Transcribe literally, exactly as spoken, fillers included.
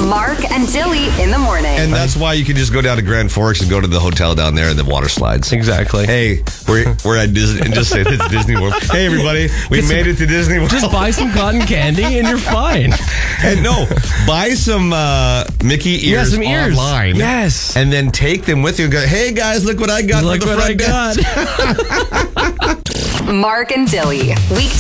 Mark and Dilly in the morning. And that's why you can just go down to Grand Forks and go to the hotel down there and the water slides. Exactly. Hey, we're, we're at Disney, and just say it's Disney World. Hey, everybody, we Get made some- it to Disney World. Just buy some cotton candy and you're fine. And no, buy some uh, Mickey ears, Yeah, some ears. online. Yes. And then take them with you and go, hey, guys, look what I got Look for the what front I desk. got. Mark and Dilly. Weekday